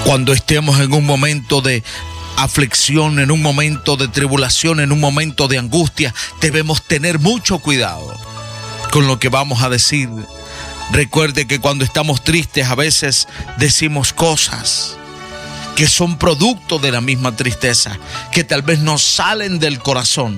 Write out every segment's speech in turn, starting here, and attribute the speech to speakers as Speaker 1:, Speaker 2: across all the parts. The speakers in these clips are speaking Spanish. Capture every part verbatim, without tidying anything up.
Speaker 1: Cuando estemos en un momento de aflicción, en un momento de tribulación, en un momento de angustia, debemos tener mucho cuidado con lo que vamos a decir. Recuerde que cuando estamos tristes a veces decimos cosas que son producto de la misma tristeza, que tal vez nos salen del corazón,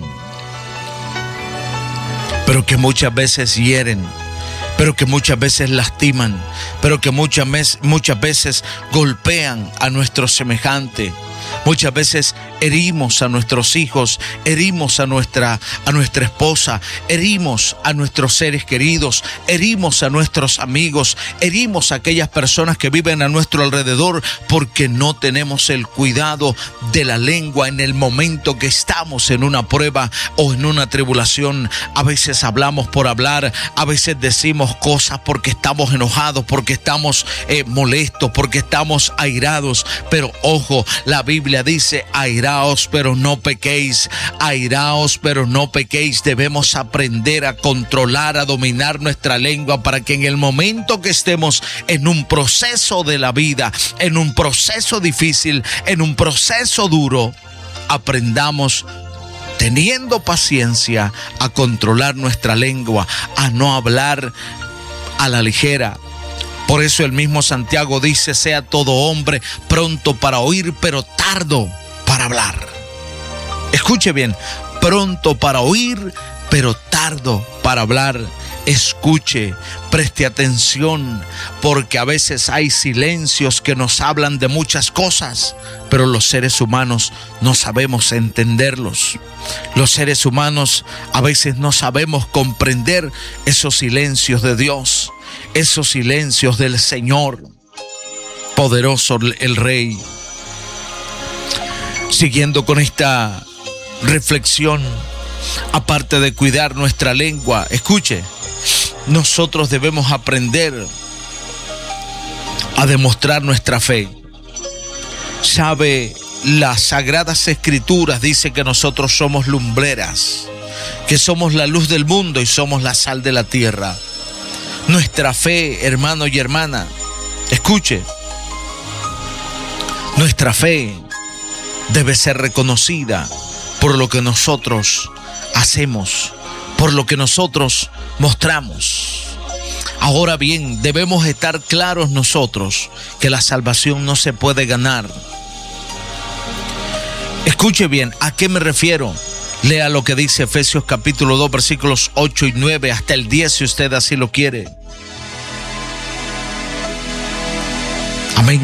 Speaker 1: pero que muchas veces hieren, pero que muchas veces lastiman, pero que muchas veces, muchas veces golpean a nuestro semejante. Muchas veces herimos a nuestros hijos, herimos a nuestra, a nuestra esposa, herimos a nuestros seres queridos, herimos a nuestros amigos, herimos a aquellas personas que viven a nuestro alrededor porque no tenemos el cuidado de la lengua en el momento que estamos en una prueba o en una tribulación. A veces hablamos por hablar, a veces decimos cosas porque estamos enojados, porque estamos eh, molestos, porque estamos airados. Pero ojo, la Biblia Biblia dice: airaos pero no pequéis, airaos pero no pequéis. Debemos aprender a controlar, a dominar nuestra lengua para que en el momento que estemos en un proceso de la vida, en un proceso difícil, en un proceso duro, aprendamos, teniendo paciencia, a controlar nuestra lengua, a no hablar a la ligera. Por eso el mismo Santiago dice: sea todo hombre pronto para oír, pero tardo para hablar. Escuche bien, pronto para oír, pero tardo para hablar. Escuche, preste atención, porque a veces hay silencios que nos hablan de muchas cosas, pero los seres humanos no sabemos entenderlos. Los seres humanos a veces no sabemos comprender esos silencios de Dios, esos silencios del Señor, poderoso el Rey. Siguiendo con esta reflexión, aparte de cuidar nuestra lengua, escuche, nosotros debemos aprender a demostrar nuestra fe. Sabe, las Sagradas Escrituras dice que nosotros somos lumbreras, que somos la luz del mundo y somos la sal de la tierra. Nuestra fe, hermano y hermana, escuche, nuestra fe debe ser reconocida por lo que nosotros hacemos, por lo que nosotros mostramos. Ahora bien, debemos estar claros nosotros que la salvación no se puede ganar. Escuche bien, ¿a qué me refiero? Lea lo que dice Efesios capítulo dos, versículos ocho y nueve hasta el diez, si usted así lo quiere. Amén.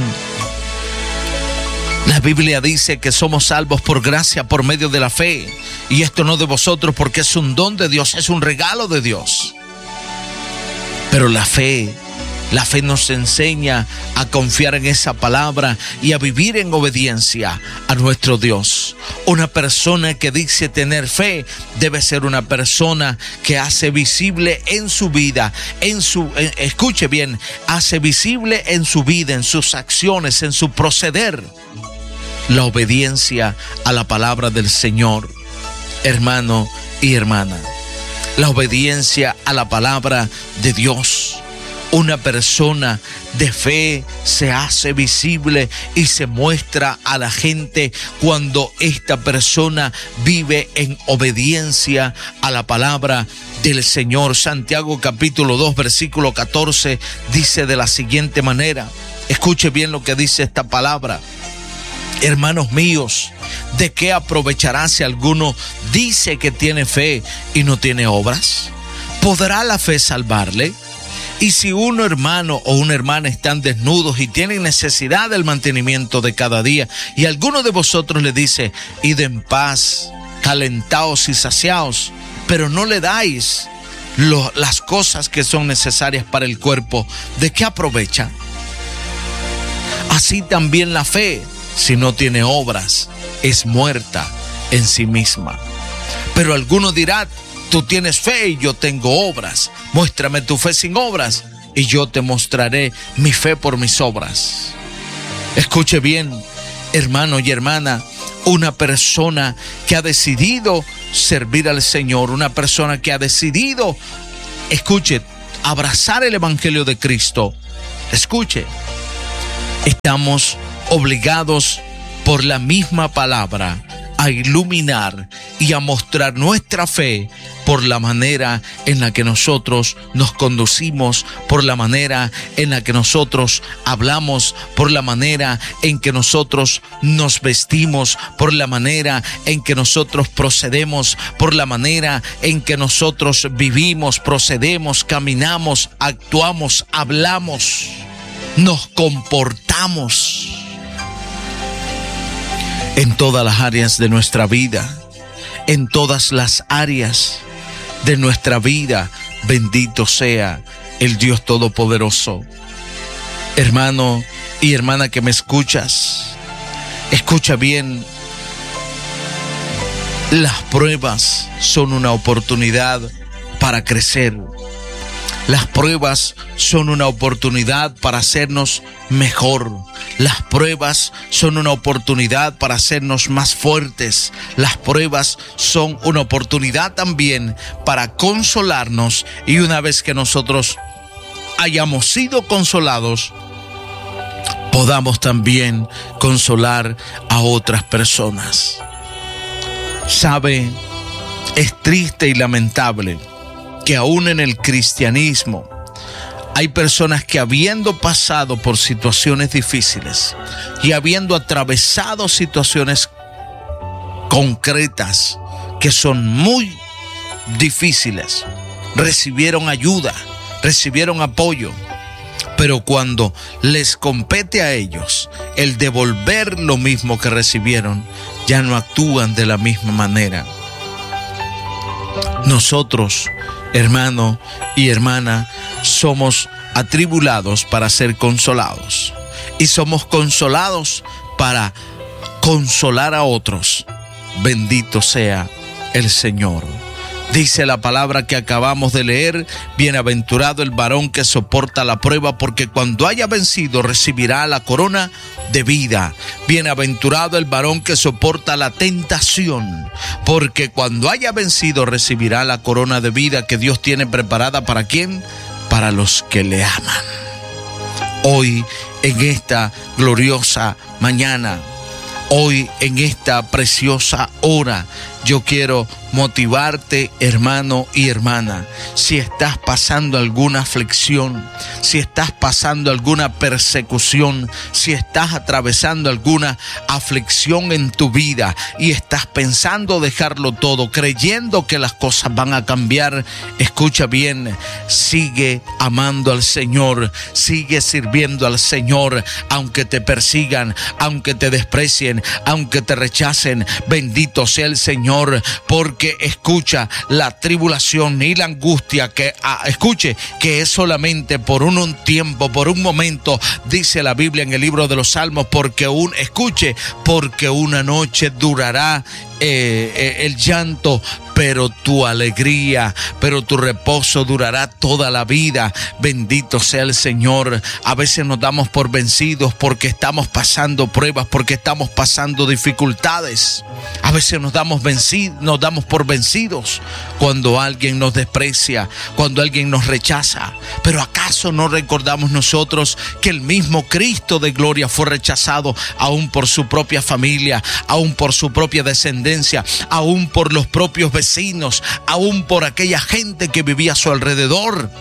Speaker 1: La Biblia dice que somos salvos por gracia, por medio de la fe. Y esto no de vosotros, porque es un don de Dios, es un regalo de Dios. Pero la fe, la fe nos enseña a confiar en esa palabra y a vivir en obediencia a nuestro Dios. Una persona que dice tener fe debe ser una persona que hace visible en su vida, en su, eh, escuche bien, hace visible en su vida, en sus acciones, en su proceder, la obediencia a la palabra del Señor, hermano y hermana. La obediencia a la palabra de Dios. Una persona de fe se hace visible y se muestra a la gente cuando esta persona vive en obediencia a la palabra del Señor. Santiago capítulo dos, versículo catorce dice de la siguiente manera. Escuche bien lo que dice esta palabra. Hermanos míos, ¿de qué aprovechará si alguno dice que tiene fe y no tiene obras? ¿Podrá la fe salvarle? Y si un hermano o una hermana están desnudos y tienen necesidad del mantenimiento de cada día, y alguno de vosotros le dice: id en paz, calentaos y saciaos, pero no le dais lo, las cosas que son necesarias para el cuerpo, ¿de qué aprovecha? Así también la fe, si no tiene obras, es muerta en sí misma. Pero alguno dirá: tú tienes fe y yo tengo obras. Muéstrame tu fe sin obras y yo te mostraré mi fe por mis obras. Escuche bien, hermano y hermana, una persona que ha decidido servir al Señor, una persona que ha decidido, escuche, abrazar el Evangelio de Cristo. Escuche, estamos obligados por la misma palabra a iluminar y a mostrar nuestra fe por la manera en la que nosotros nos conducimos, por la manera en la que nosotros hablamos, por la manera en que nosotros nos vestimos, por la manera en que nosotros procedemos, por la manera en que nosotros vivimos, procedemos, caminamos, actuamos, hablamos, nos comportamos. En todas las áreas de nuestra vida, en todas las áreas de nuestra vida, bendito sea el Dios Todopoderoso. Hermano y hermana que me escuchas, escucha bien. Las pruebas son una oportunidad para crecer. Las pruebas son una oportunidad para hacernos mejor. Las pruebas son una oportunidad para hacernos más fuertes. Las pruebas son una oportunidad también para consolarnos. Y una vez que nosotros hayamos sido consolados, podamos también consolar a otras personas. Sabe, es triste y lamentable que aún en el cristianismo hay personas que, habiendo pasado por situaciones difíciles y habiendo atravesado situaciones concretas que son muy difíciles, recibieron ayuda, recibieron apoyo, pero cuando les compete a ellos el devolver lo mismo que recibieron, ya no actúan de la misma manera. Nosotros, hermano y hermana, somos atribulados para ser consolados, y somos consolados para consolar a otros. Bendito sea el Señor. Dice la palabra que acabamos de leer: bienaventurado el varón que soporta la prueba, porque cuando haya vencido recibirá la corona de vida. Bienaventurado el varón que soporta la tentación, porque cuando haya vencido recibirá la corona de vida que Dios tiene preparada ¿para quién? Para los que le aman. Hoy, en esta gloriosa mañana, hoy en esta preciosa hora, yo quiero motivarte, hermano y hermana. Si estás pasando alguna aflicción, si estás pasando alguna persecución, si estás atravesando alguna aflicción en tu vida y estás pensando dejarlo todo, creyendo que las cosas van a cambiar, escucha bien, sigue amando al Señor, sigue sirviendo al Señor, aunque te persigan, aunque te desprecien, aunque te rechacen. Bendito sea el Señor, porque que escucha, la tribulación y la angustia que ah, escuche que es solamente por un, un tiempo, por un momento, dice la Biblia en el libro de los Salmos, porque un escuche, porque una noche durará eh, eh, el llanto, pero tu alegría, pero tu reposo durará toda la vida. Bendito sea el Señor. A veces nos damos por vencidos porque estamos pasando pruebas, porque estamos pasando dificultades. A veces nos damos vencidos, nos damos por vencidos cuando alguien nos desprecia, cuando alguien nos rechaza. Pero ¿acaso no recordamos nosotros que el mismo Cristo de gloria fue rechazado aún por su propia familia, aún por su propia descendencia, aún por los propios vecinos, aún por aquella gente que vivía a su alrededor?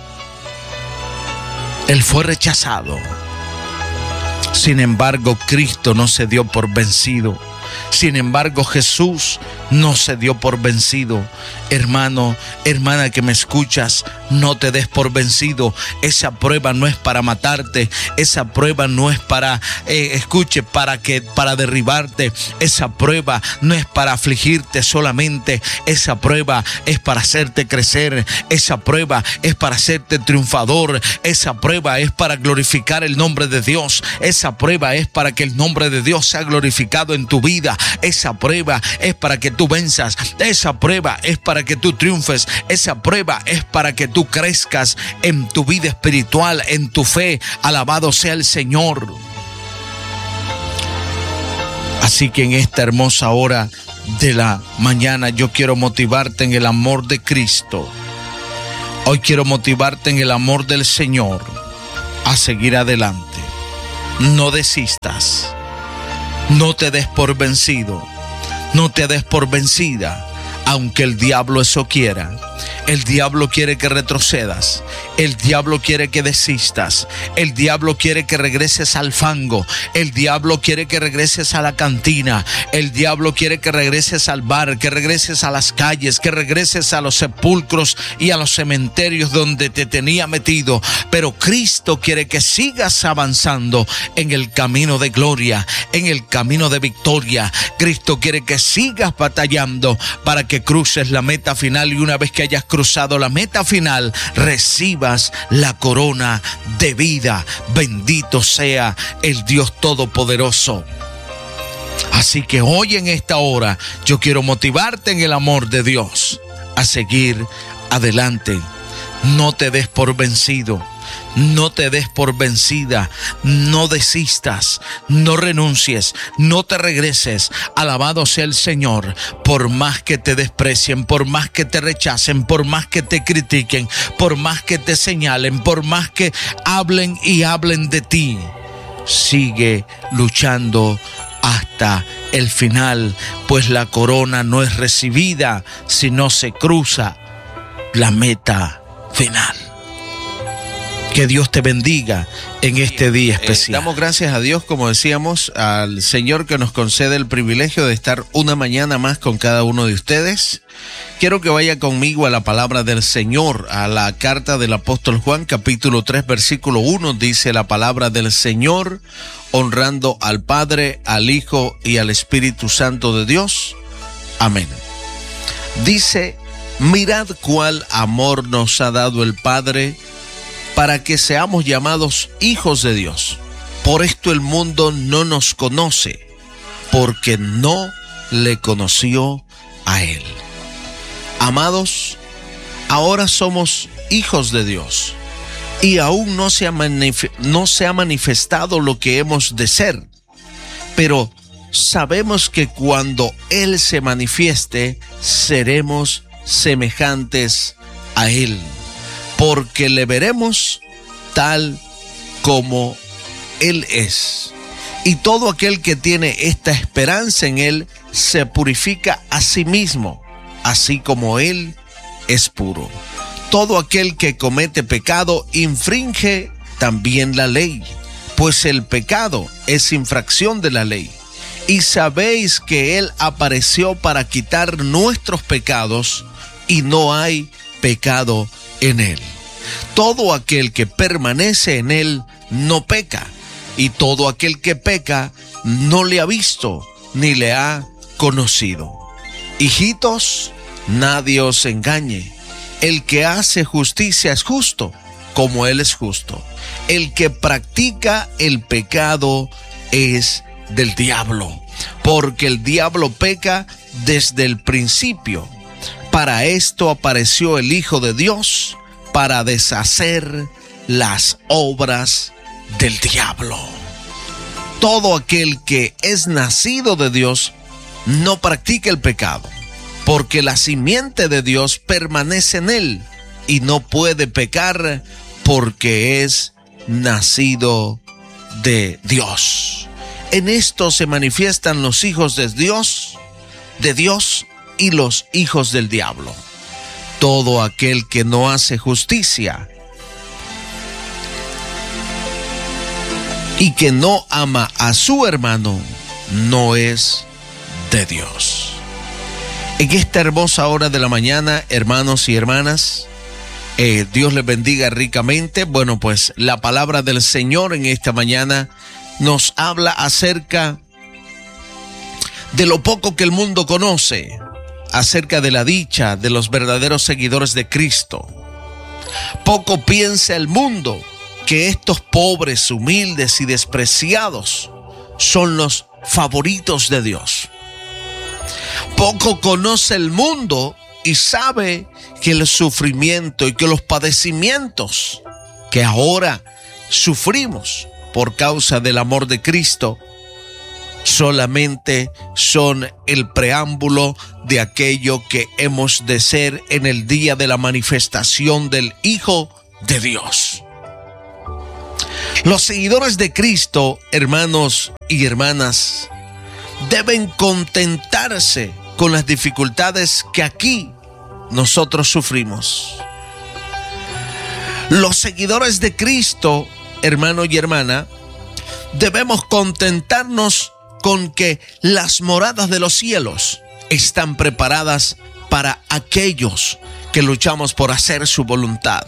Speaker 1: Él fue rechazado. Sin embargo, Cristo no se dio por vencido. Sin embargo, Jesús no se dio por vencido. Hermano, hermana que me escuchas, no te des por vencido. Esa prueba no es para matarte. Esa prueba no es para, eh, escuche, para que, para derribarte. Esa prueba no es para afligirte solamente. Esa prueba es para hacerte crecer. Esa prueba es para hacerte triunfador. Esa prueba es para glorificar el nombre de Dios. Esa prueba es para que el nombre de Dios sea glorificado en tu vida. Esa prueba es para que tú venzas. Esa prueba es para que tú triunfes. Esa prueba es para que tú crezcas en tu vida espiritual, en tu fe. Alabado sea el Señor. Así que en esta hermosa hora de la mañana yo quiero motivarte en el amor de Cristo. Hoy quiero motivarte en el amor del Señor a seguir adelante. No desistas. No te des por vencido, no te des por vencida, aunque el diablo eso quiera. El diablo quiere que retrocedas. El diablo quiere que desistas. El diablo quiere que regreses al fango. El diablo quiere que regreses a la cantina. El diablo quiere que regreses al bar, que regreses a las calles, que regreses a los sepulcros y a los cementerios donde te tenía metido. Pero Cristo quiere que sigas avanzando en el camino de gloria, en el camino de victoria. Cristo quiere que sigas batallando para que cruces la meta final, y una vez que hayas cruzado la meta final, recibas la corona de vida. Bendito sea el Dios Todopoderoso. Así que hoy, en esta hora, yo quiero motivarte en el amor de Dios a seguir adelante. No te des por vencido. No te des por vencida, no desistas, no renuncies, no te regreses. Alabado sea el Señor. Por más que te desprecien, por más que te rechacen, por más que te critiquen, por más que te señalen, por más que hablen y hablen de ti, sigue luchando hasta el final, pues la corona no es recibida si no se cruza la meta final. Que Dios te bendiga en este día especial.
Speaker 2: Eh, damos gracias a Dios, como decíamos, al Señor que nos concede el privilegio de estar una mañana más con cada uno de ustedes. Quiero que vaya conmigo a la palabra del Señor, a la carta del apóstol Juan, capítulo tres, versículo uno. Dice la palabra del Señor, honrando al Padre, al Hijo y al Espíritu Santo de Dios. Amén. Dice: mirad cuál amor nos ha dado el Padre para que seamos llamados hijos de Dios. Por esto el mundo no nos conoce, porque no le conoció a Él. Amados, ahora somos hijos de Dios, y aún no se ha manif- no se ha manifestado lo que hemos de ser, pero sabemos que cuando Él se manifieste, seremos semejantes a Él, porque le veremos tal como Él es. Y todo aquel que tiene esta esperanza en Él se purifica a sí mismo, así como Él es puro. Todo aquel que comete pecado infringe también la ley, pues el pecado es infracción de la ley. Y sabéis que Él apareció para quitar nuestros pecados, y no hay pecado en Él. Todo aquel que permanece en Él no peca, y todo aquel que peca no le ha visto ni le ha conocido. Hijitos, nadie os engañe. El que hace justicia es justo, como Él es justo. El que practica el pecado es del diablo, porque el diablo peca desde el principio. Para esto apareció el Hijo de Dios, para deshacer las obras del diablo. Todo aquel que es nacido de Dios no practica el pecado, porque la simiente de Dios permanece en él y no puede pecar porque es nacido de Dios. En esto se manifiestan los hijos de Dios, de Dios y los hijos del diablo. Todo aquel que no hace justicia y que no ama a su hermano no es de Dios. En esta hermosa hora de la mañana, hermanos y hermanas, eh, Dios les bendiga ricamente. Bueno, pues la palabra del Señor en esta mañana nos habla acerca de lo poco que el mundo conoce, acerca de la dicha de los verdaderos seguidores de Cristo. Poco piensa el mundo que estos pobres, humildes y despreciados son los favoritos de Dios. Poco conoce el mundo y sabe que el sufrimiento y que los padecimientos que ahora sufrimos por causa del amor de Cristo solamente son el preámbulo de aquello que hemos de ser en el día de la manifestación del Hijo de Dios. Los seguidores de Cristo, hermanos y hermanas, deben contentarse con las dificultades que aquí nosotros sufrimos. Los seguidores de Cristo, hermano y hermana, debemos contentarnos con que las moradas de los cielos están preparadas para aquellos que luchamos por hacer su voluntad.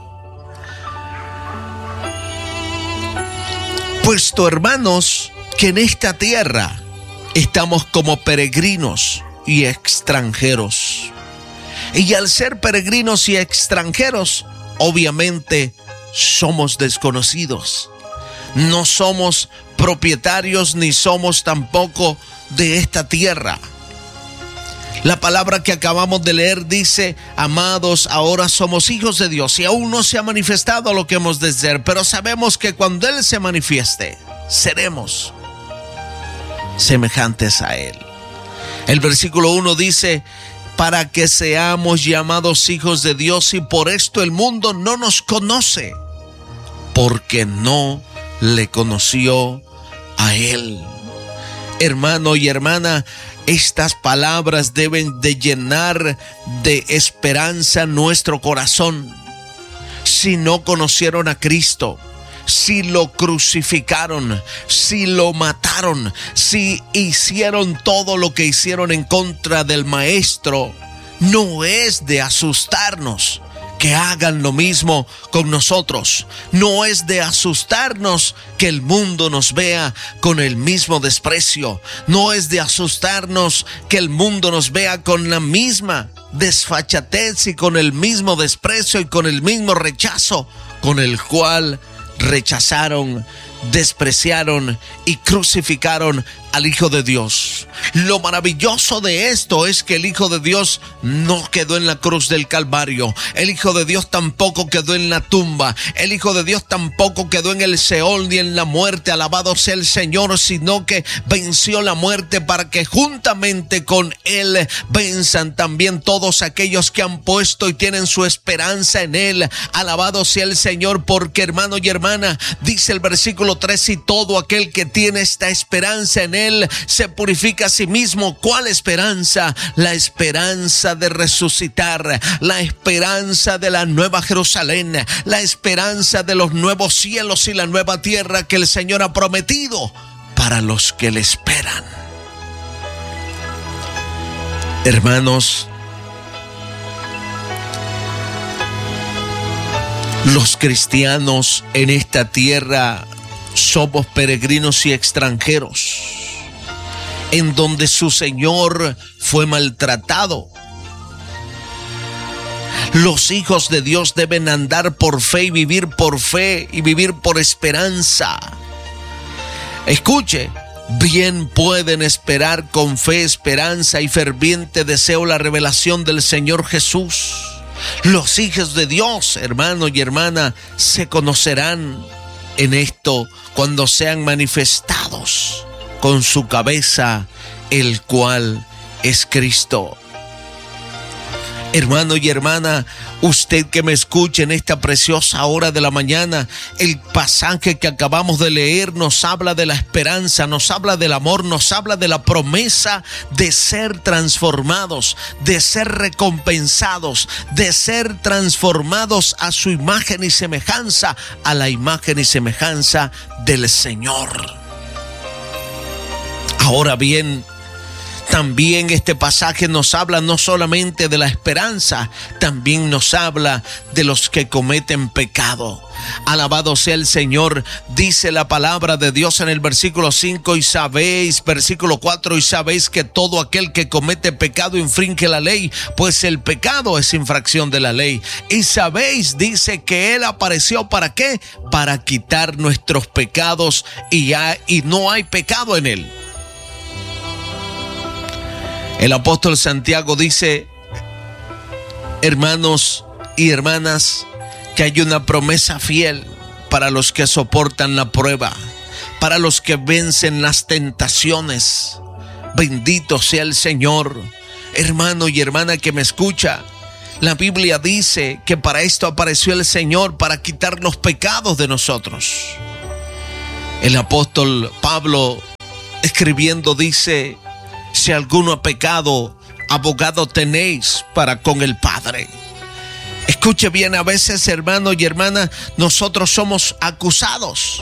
Speaker 2: Puesto, hermanos, que en esta tierra estamos como peregrinos y extranjeros. Y al ser peregrinos y extranjeros, obviamente somos desconocidos. No somos propietarios ni somos tampoco de esta tierra. La palabra que acabamos de leer dice: amados, ahora somos hijos de Dios y aún no se ha manifestado lo que hemos de ser, pero sabemos que cuando Él se manifieste, seremos semejantes a Él. El versículo uno dice: para que seamos llamados hijos de Dios, y por esto el mundo no nos conoce, porque no le conoció a Él. Hermano y hermana, estas palabras deben de llenar de esperanza nuestro corazón. Si no conocieron a Cristo, si lo crucificaron, si lo mataron, si hicieron todo lo que hicieron en contra del Maestro, no es de asustarnos que hagan lo mismo con nosotros. No es de asustarnos que el mundo nos vea con el mismo desprecio. No es de asustarnos que el mundo nos vea con la misma desfachatez y con el mismo desprecio y con el mismo rechazo con el cual rechazaron, despreciaron y crucificaron al Hijo de Dios. Lo maravilloso de esto es que el Hijo de Dios no quedó en la cruz del Calvario. El Hijo de Dios tampoco quedó en la tumba. El Hijo de Dios tampoco quedó en el Seol ni en la muerte. Alabado sea el Señor, sino que venció la muerte para que juntamente con Él venzan también todos aquellos que han puesto y tienen su esperanza en Él. Alabado sea el Señor, porque, hermano y hermana, dice el versículo tres: y todo aquel que tiene esta esperanza en Él se purifica a sí mismo. ¿Cuál esperanza? La esperanza de resucitar, la esperanza de la nueva Jerusalén, la esperanza de los nuevos cielos y la nueva tierra que el Señor ha prometido para los que le esperan. Hermanos, los cristianos en esta tierra somos peregrinos y extranjeros, en donde su Señor fue maltratado. Los hijos de Dios deben andar por fe y vivir por fe y vivir por esperanza. Escuche, bien pueden esperar con fe, esperanza y ferviente deseo la revelación del Señor Jesús. Los hijos de Dios, hermano y hermana, se conocerán en esto cuando sean manifestados con su cabeza, el cual es Cristo. Hermano y hermana, usted que me escuche en esta preciosa hora de la mañana, el pasaje que acabamos de leer nos habla de la esperanza, nos habla del amor, nos habla de la promesa de ser transformados, de ser recompensados, de ser transformados a su imagen y semejanza, a la imagen y semejanza del Señor. Ahora bien, también este pasaje nos habla no solamente de la esperanza, también nos habla de los que cometen pecado. Alabado sea el Señor. Dice la palabra de Dios en el versículo cinco: y sabéis, versículo cuatro, y sabéis que todo aquel que comete pecado infringe la ley, pues el pecado es infracción de la ley. Y sabéis, dice, que Él apareció ¿para qué? Para quitar nuestros pecados, y, ya, y no hay pecado en Él. El apóstol Santiago dice, hermanos y hermanas, que hay una promesa fiel para los que soportan la prueba, para los que vencen las tentaciones. Bendito sea el Señor. Hermano y hermana que me escucha, la Biblia dice que para esto apareció el Señor, para quitar los pecados de nosotros. El apóstol Pablo escribiendo dice, si alguno ha pecado, abogado tenéis para con el Padre. Escuche bien, a veces, hermano y hermana, nosotros somos acusados.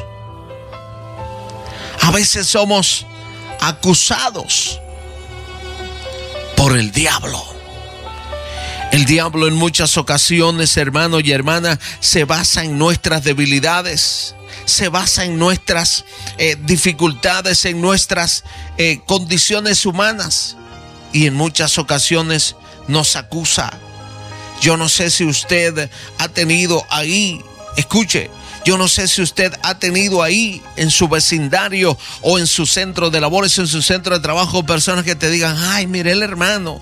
Speaker 2: A veces somos acusados por el diablo. El diablo en muchas ocasiones, hermano y hermana, se basa en nuestras debilidades, se basa en nuestras eh, dificultades, en nuestras eh, condiciones humanas, y en muchas ocasiones nos acusa. Yo no sé si usted ha tenido ahí, escuche, yo no sé si usted ha tenido ahí en su vecindario o en su centro de labores, en su centro de trabajo, personas que te digan, ay, mire el hermano,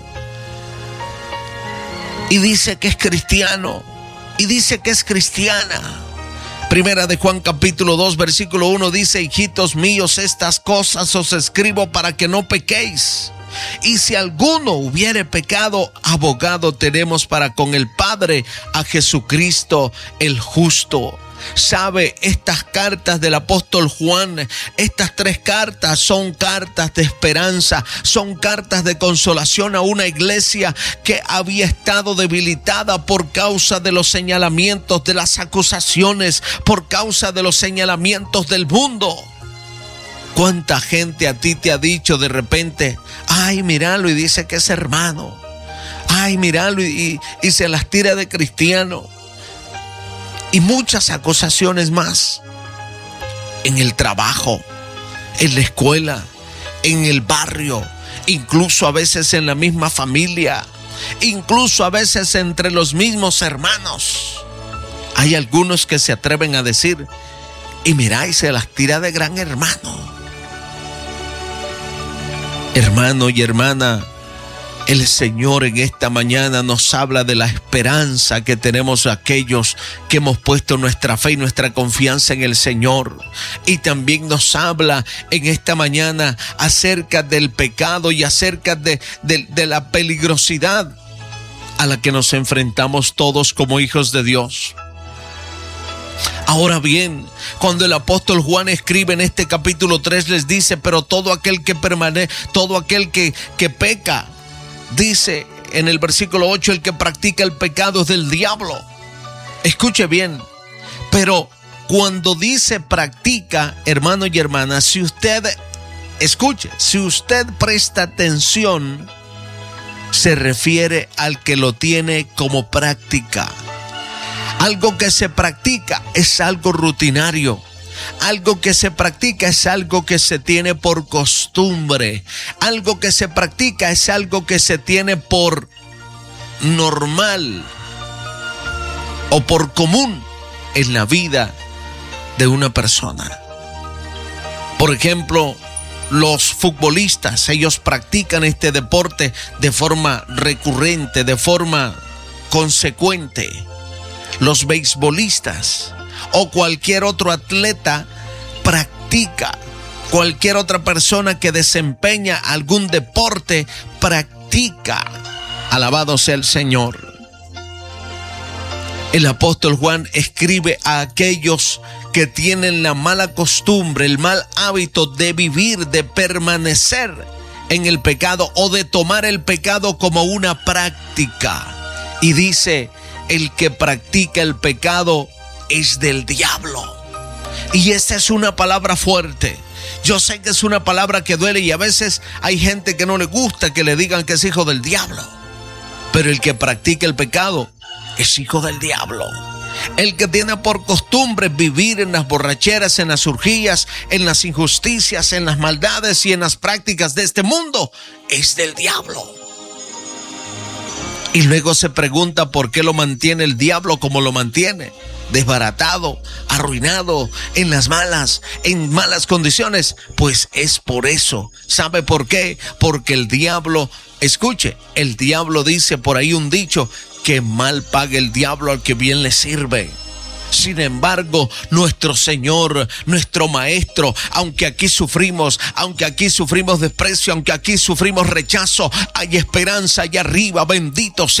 Speaker 2: y dice que es cristiano, y dice que es cristiana. Primera de Juan capítulo dos versículo uno dice, hijitos míos, estas cosas os escribo para que no pequéis. Y si alguno hubiere pecado, abogado tenemos para con el Padre, a Jesucristo el justo. Sabe, estas cartas del apóstol Juan, estas tres cartas son cartas de esperanza, son cartas de consolación a una iglesia que había estado debilitada por causa de los señalamientos, de las acusaciones, por causa de los señalamientos del mundo. ¿Cuánta gente a ti te ha dicho de repente, ay, míralo, y dice que es hermano, ay, míralo, y, y, y se las tira de cristiano? Y muchas acusaciones más en el trabajo, en la escuela, en el barrio, incluso a veces en la misma familia, incluso a veces entre los mismos hermanos. Hay algunos que se atreven a decir, y mira, y se las tira de gran hermano. Hermano y hermana, el Señor en esta mañana nos habla de la esperanza que tenemos aquellos que hemos puesto nuestra fe y nuestra confianza en el Señor. Y también nos habla en esta mañana acerca del pecado y acerca de, de, de la peligrosidad a la que nos enfrentamos todos como hijos de Dios. Ahora bien, cuando el apóstol Juan escribe en este capítulo tres, les dice, pero todo aquel que permanece, todo aquel que, que peca, dice en el versículo ocho, el que practica el pecado es del diablo. Escuche bien, pero cuando dice practica, hermano y hermana, si usted, escuche, si usted presta atención, se refiere al que lo tiene como práctica. Algo que se practica es algo rutinario. Algo que se practica es algo que se tiene por costumbre. Algo que se practica es algo que se tiene por normal o por común en la vida de una persona. Por ejemplo, los futbolistas, ellos practican este deporte de forma recurrente, de forma consecuente. Los beisbolistas o cualquier otro atleta practica, cualquier otra persona que desempeña algún deporte practica. Alabado sea el Señor. El apóstol Juan escribe a aquellos que tienen la mala costumbre, el mal hábito de vivir, de permanecer en el pecado o de tomar el pecado como una práctica. Y dice, el que practica el pecado es del diablo. Y esta es una palabra fuerte. Yo sé que es una palabra que duele y a veces hay gente que no le gusta que le digan que es hijo del diablo. Pero el que practica el pecado es hijo del diablo. El que tiene por costumbre vivir en las borracheras, en las orgías, en las injusticias, en las maldades y en las prácticas de este mundo es del diablo. Y luego se pregunta por qué lo mantiene el diablo como lo mantiene, desbaratado, arruinado, en las malas, en malas condiciones. Pues es por eso. ¿Sabe por qué? Porque el diablo, escuche, el diablo dice por ahí un dicho, que mal pague el diablo al que bien le sirve. Sin embargo, nuestro Señor, nuestro Maestro, aunque aquí sufrimos, aunque aquí sufrimos desprecio, aunque aquí sufrimos rechazo, hay esperanza allá arriba. Bendito sea